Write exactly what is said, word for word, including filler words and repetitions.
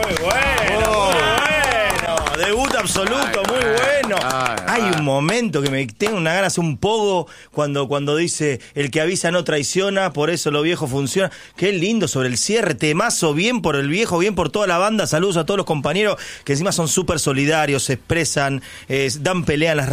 Muy bueno, Oh. muy bueno. Debut absoluto, muy bueno. ay, Hay ay. un momento que me tengo una ganas un poco cuando, cuando dice el que avisa no traiciona, por eso lo viejo funciona. Qué lindo sobre el cierre, temazo, bien por el viejo, bien por toda la banda. Saludos a todos los compañeros que encima son súper solidarios, se expresan, eh, dan pelea en las